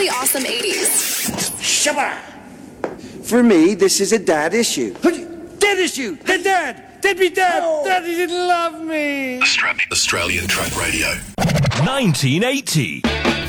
the awesome 80s. Shabba! For me, this is a dad issue. Dad issue! The dad! Deadbeat dad! Daddy didn't love me! Australian Track Radio. 1980.